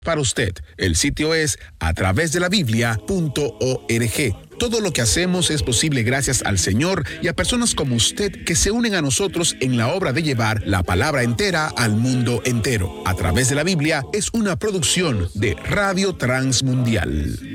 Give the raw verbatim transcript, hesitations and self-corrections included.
para usted. El sitio es a través de la biblia punto org. Todo lo que hacemos es posible gracias al Señor y a personas como usted que se unen a nosotros en la obra de llevar la palabra entera al mundo entero. A través de la Biblia es una producción de Radio Transmundial.